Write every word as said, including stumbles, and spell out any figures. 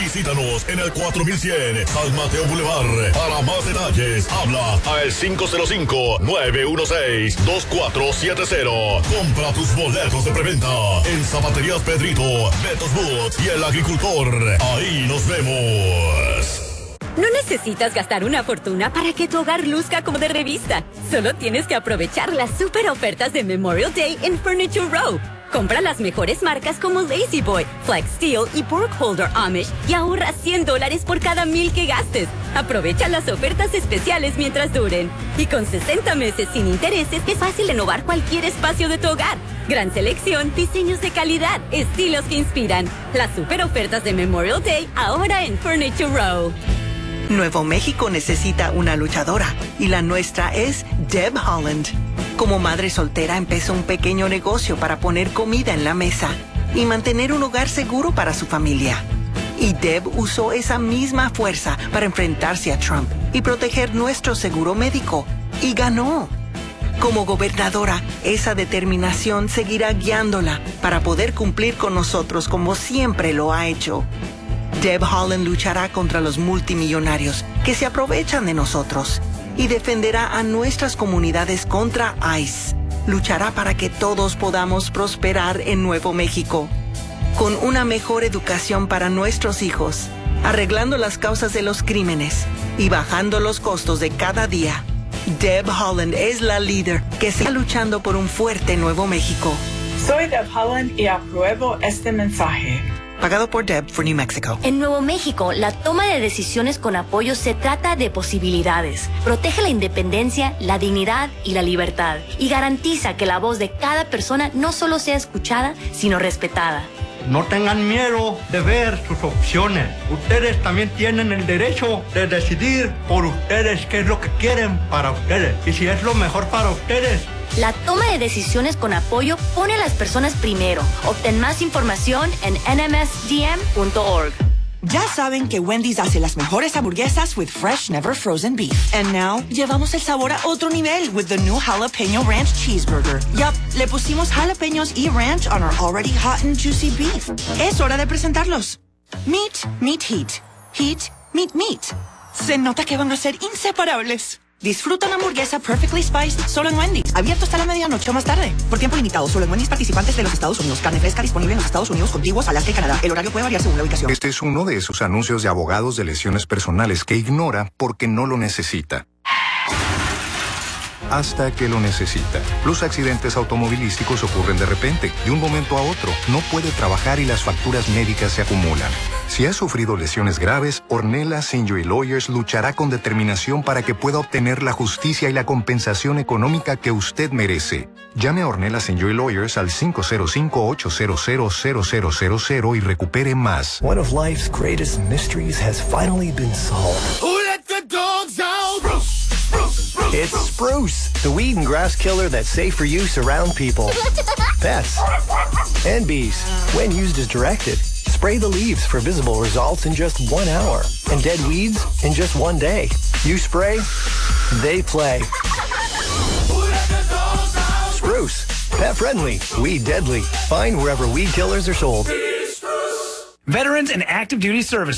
Visítanos en el cuatro mil cien San Mateo Boulevard. Para más detalles, habla a el cinco cero cinco, nueve uno seis, dos cuatro siete cero. Compra tus boletos de preventa en Zapaterías Pedrito, Betos Boots y El Agricultor. Ahí nos vemos. No necesitas gastar una fortuna para que tu hogar luzca como de revista. Solo tienes que aprovechar las super ofertas de Memorial Day en Furniture Row. Compra las mejores marcas como Lazy Boy, Flex Steel y Burkholder Amish y ahorra cien dólares por cada mil que gastes. Aprovecha las ofertas especiales mientras duren. Y con sesenta meses sin intereses es fácil renovar cualquier espacio de tu hogar. Gran selección, diseños de calidad, estilos que inspiran. Las super ofertas de Memorial Day ahora en Furniture Row. Nuevo México necesita una luchadora y la nuestra es Deb Holland. Como madre soltera empezó un pequeño negocio para poner comida en la mesa y mantener un hogar seguro para su familia. Y Deb usó esa misma fuerza para enfrentarse a Trump y proteger nuestro seguro médico. Y ganó. Como gobernadora, esa determinación seguirá guiándola para poder cumplir con nosotros como siempre lo ha hecho. Deb Holland luchará contra los multimillonarios que se aprovechan de nosotros y defenderá a nuestras comunidades contra ICE. Luchará para que todos podamos prosperar en Nuevo México. Con una mejor educación para nuestros hijos, arreglando las causas de los crímenes y bajando los costos de cada día, Deb Holland es la líder que está luchando por un fuerte Nuevo México. Soy Deb Holland y apruebo este mensaje. Pagado por Deb for New Mexico. En Nuevo México, la toma de decisiones con apoyo se trata de posibilidades. Protege la independencia, la dignidad y la libertad. Y garantiza que la voz de cada persona no solo sea escuchada, sino respetada. No tengan miedo de ver sus opciones. Ustedes también tienen el derecho de decidir por ustedes qué es lo que quieren para ustedes. Y si es lo mejor para ustedes. La toma de decisiones con apoyo pone a las personas primero. Obtén más información en n m s d m punto org. Ya saben que Wendy's hace las mejores hamburguesas with fresh, never frozen beef. And now, llevamos el sabor a otro nivel with the new Jalapeno Ranch Cheeseburger. Yup, le pusimos jalapeños y ranch on our already hot and juicy beef. Es hora de presentarlos. Meat, meat, heat. Heat, meat, meat. Se nota que van a ser inseparables. Disfruta una hamburguesa perfectly spiced solo en Wendy's. Abierto hasta la medianoche o más tarde. Por tiempo limitado, solo en Wendy's participantes de los Estados Unidos. Carne fresca disponible en los Estados Unidos, contiguos, Alaska y Canadá. El horario puede variar según la ubicación. Este es uno de esos anuncios de abogados de lesiones personales que ignora porque no lo necesita. Hasta que lo necesita. Los accidentes automovilísticos ocurren de repente, de un momento a otro. No puede trabajar y las facturas médicas se acumulan. Si ha sufrido lesiones graves, Ornelas Injury Lawyers luchará con determinación para que pueda obtener la justicia y la compensación económica que usted merece. Llame a Ornelas Injury Lawyers al cinco cero cinco, ocho cero cero, cero cero cero cero y recupere más. One of life's greatest mysteries has finally been solved. Who let the dogs out? Spruce, spruce, spruce, it's Spruce, the weed and grass killer that's safe for use around people, pets, and bees. When used as directed, spray the leaves for visible results in just one hour and dead weeds in just one day. You spray, they play. Spruce, pet friendly, weed deadly. Find wherever weed killers are sold. Veterans and active duty service